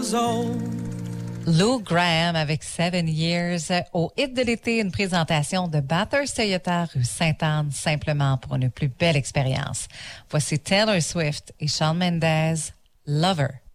years old. Lou Graham avec 7 Years. Au hit de l'été, une présentation de Bathurst Toyota rue Sainte-Anne, simplement pour une plus belle expérience. Voici Taylor Swift et Shawn Mendes, Lover.